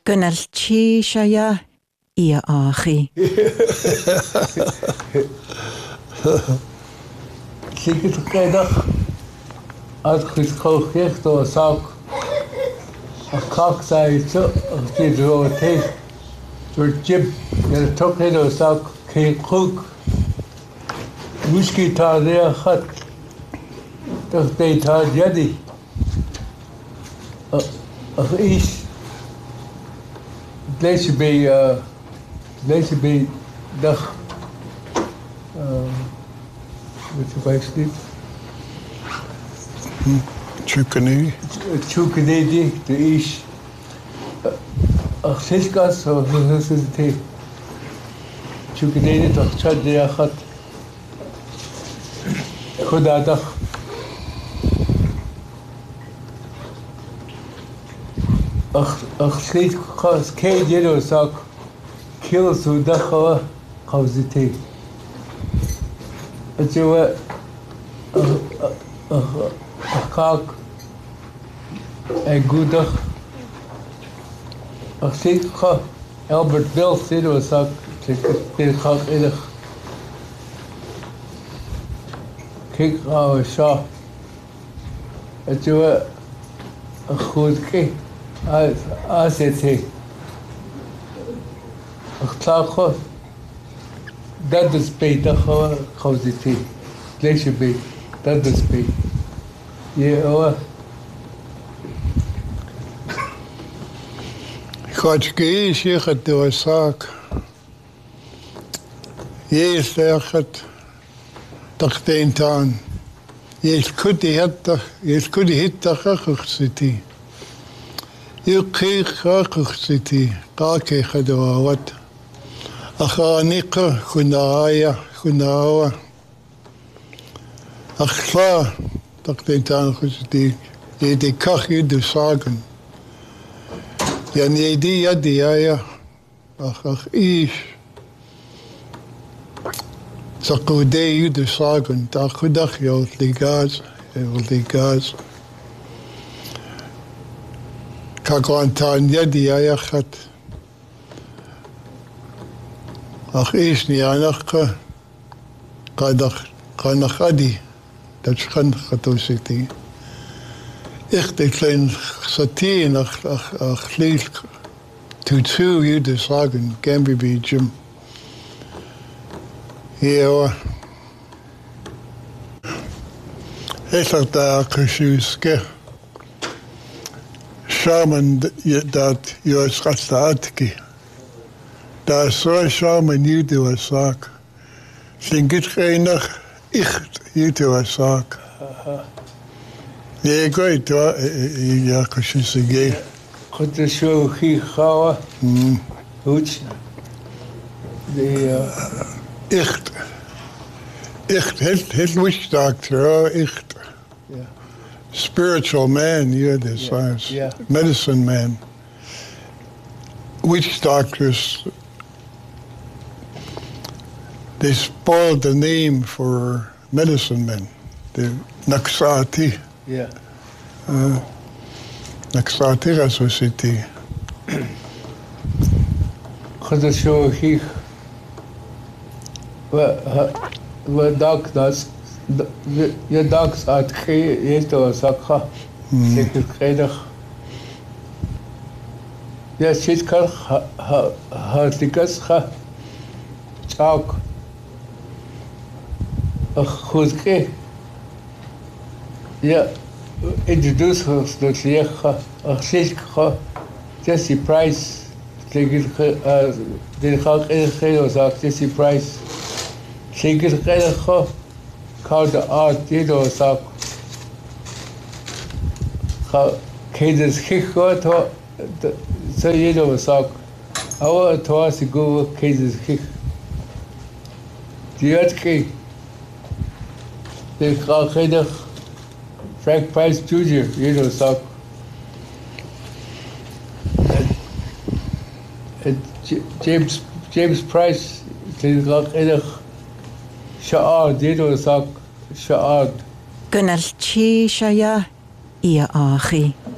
Gynnal-chi siaya I achi. Zeker vrijdag uitgescholden door zak. Een kak zei zo, die door het door Jim. Je toch niet door zak, geen koek. Whisky taal neer gaat. Toch deed taal jadi. Of iets. Lees bij dag. Wat je bij sliep. Chukene. Chukene die, de is. Ach, zeskas, zo is het. Chukene die toch chat die gaat. Goedendag. Ach, slecht gas, kei jero zak. Kill zo dag gaan, gaan ze thee. Het is wel kak en goed dag. Ach, slecht gas, Albert Bill jero zak. Het gaat erg. Kijk, gaan we zo. Het is wel goed kijk. ACT. Ach, dat is beter gewoon zitten. Lees je bij. Dat is beter. Ja, God gees je het door zaak. Je is het toch een taan. Je kunt het toch zitten. Je kreeg graag zitten. Kake gedoe wat. Ach, Nika, Gunawa. Ach, klaar, dat denk ik je die kachje de zagen. Ja, nee, die ja. Ach, is. Zeg, hoe deed je de zagen? Dag, goedag, joh, die gas. Kijk, aan taan, die ja gaat. Ach, is niet aan, kan nog adi. Dat is geen getoosigd. Echt, ik ben satien, ach, lees, toe, je de zagen, kan bij Jim. Ja, ik zag daar geschuiske. Shaman, dat je schatstaatje. Daar is zo'n shaman hier door zaak. Denk ik geen nog echt hier door zaak. Nee, ik weet wel, ja, geschuiske. goed is zo gigawa. Goed. Echt, het witch-doctor, echt. Ja. Spiritual man, yeah, this is. Yeah. Medicine man. Witch doctors, they spoiled the name for medicine men. The Naksati. Ja. Naksati Society. goed is zo gig. We dak dat. Je dak uit je door zakha. Zeker krijg. Ja, zit kan hartstikke ga. Chak. Goed ke. Ja, introduce ons dat je ga. Zit ga. Jesse Price. Zeker de ga geen zak Jesse Price. Zeker krijg ga. Kau de art die door zak. Ga kedes gek hoor. Zo je door zak. Oude het was ik go kedes gek. Die had ke. De ga geen Frank Price Jr. je door zak. James Price. De ga geen Shaad, die door zak. Shaad. Gynnal-chi siaya I achi.